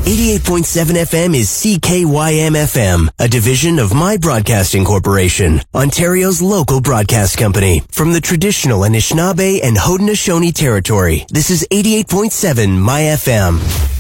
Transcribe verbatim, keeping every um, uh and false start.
eighty-eight point seven F M is C K Y M F M, a division of My Broadcasting Corporation, Ontario's local broadcast company. From the traditional Anishinaabe and Haudenosaunee territory, this is eighty-eight point seven My F M.